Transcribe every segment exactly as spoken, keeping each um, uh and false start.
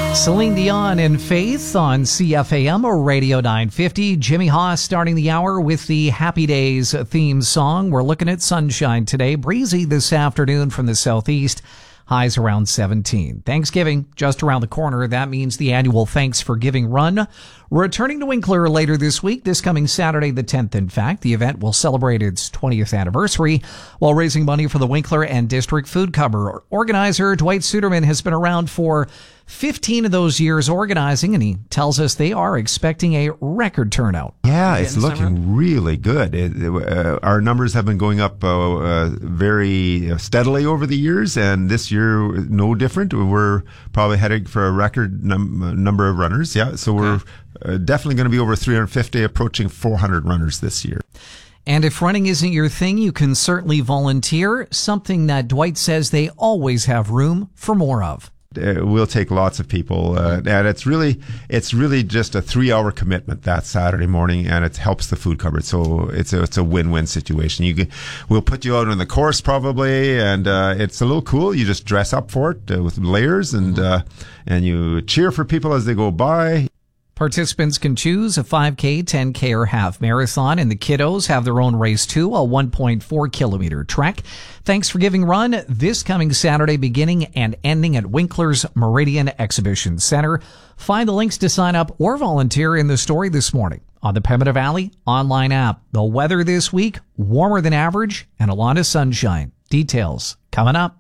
Celine Dion and Faith on C F A M or Radio nine fifty. Jimmy Haas starting the hour with the Happy Days theme song. We're looking at sunshine today. Breezy this afternoon from the southeast. Highs around seventeen. Thanksgiving just around the corner. That means the annual Thanks for Giving run returning to Winkler later this week. This coming Saturday the tenth, in fact. The event will celebrate its twentieth anniversary while raising money for the Winkler and District Food Cupboard. Organizer Dwight Suderman has been around for fifteen of those years organizing, and he tells us they are expecting a record turnout. Yeah, it's looking really good. It, uh, our numbers have been going up uh, uh, very steadily over the years, and this year no different. We're probably heading for a record num- number of runners. Yeah, so we're okay. uh, definitely going to be over three hundred fifty, approaching four hundred runners this year. And if running isn't your thing, you can certainly volunteer, something that Dwight says they always have room for more of. Uh, we'll take lots of people, uh, and it's really it's really just a three-hour commitment that Saturday morning, and it helps the food cupboard. So it's a it's a win-win situation. You can, we'll put you out on the course probably, and uh, it's a little cool. You just dress up for it uh, with layers, and uh, and you cheer for people as they go by. Participants can choose a five K, ten K, or half marathon, and the kiddos have their own race too, a one point four kilometer trek. Thanks for Giving run this coming Saturday, beginning and ending at Winkler's Meridian Exhibition Center. Find the links to sign up or volunteer in the story this morning on the Pembina Valley online app. The weather this week, warmer than average and a lot of sunshine. Details coming up.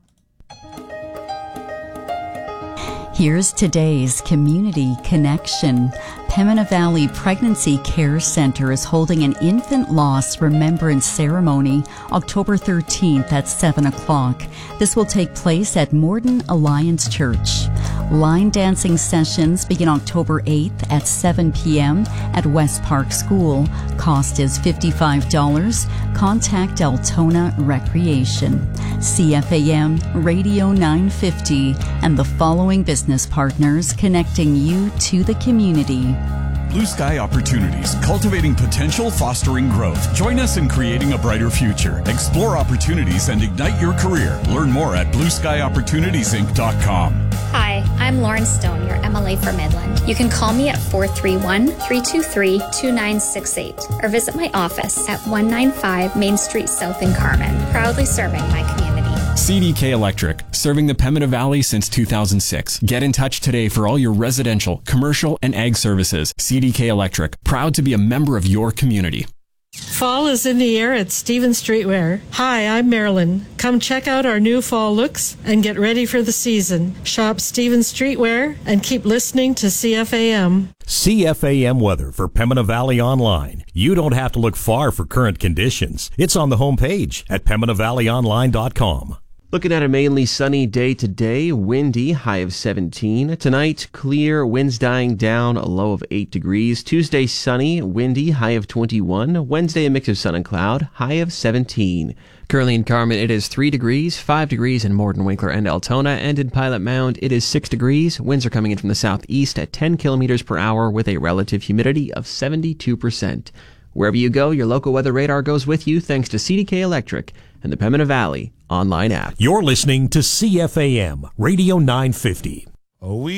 Here's today's Community Connection. Pembina Valley Pregnancy Care Center is holding an infant loss remembrance ceremony October thirteenth at seven o'clock. This will take place at Morden Alliance Church. Line dancing sessions begin October eighth at seven p.m. at West Park School. Cost is fifty-five dollars. Contact Altona Recreation. C F A M, Radio nine fifty, and the following business partners connecting you to the community. Blue Sky Opportunities, cultivating potential, fostering growth. Join us in creating a brighter future. Explore opportunities and ignite your career. Learn more at blue sky opportunities inc dot com. Hi, I'm Lauren Stone, your M L A for Midland. You can call me at four three one, three two three, two nine six eight or visit my office at one ninety-five Main Street South in Carmen, proudly serving my community. C D K Electric, serving the Pembina Valley since two thousand six. Get in touch today for all your residential, commercial, and ag services. C D K Electric, proud to be a member of your community. Fall is in the air at Stevens Streetwear. Hi, I'm Marilyn. Come check out our new fall looks and get ready for the season. Shop Stevens Streetwear and keep listening to C F A M. C F A M weather for Pembina Valley Online. You don't have to look far for current conditions. It's on the homepage at pembina valley online dot com. Looking at a mainly sunny day today, windy, high of seventeen. Tonight, clear, winds dying down, a low of eight degrees. Tuesday, sunny, windy, high of twenty-one. Wednesday, a mix of sun and cloud, high of seventeen. Currently in Carmen, it is three degrees, five degrees in Morden, Winkler, and Altona, and in Pilot Mound, it is six degrees. Winds are coming in from the southeast at ten kilometers per hour with a relative humidity of seventy-two percent. Wherever you go, your local weather radar goes with you thanks to C D K Electric and the Pembina Valley online app. You're listening to C F A M, Radio nine fifty. Oh, we